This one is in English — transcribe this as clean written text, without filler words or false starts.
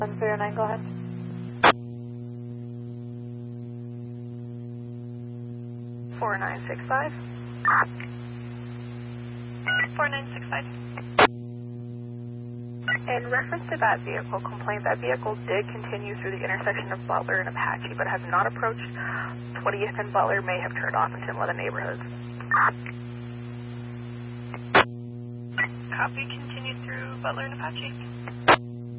109, go ahead. Four 4965. 4965. In reference to that vehicle complaint, that vehicle did continue through the intersection of Butler and Apache, but has not approached 20th and Butler, may have turned off into one of the neighborhoods. Copy, continue through Butler and Apache.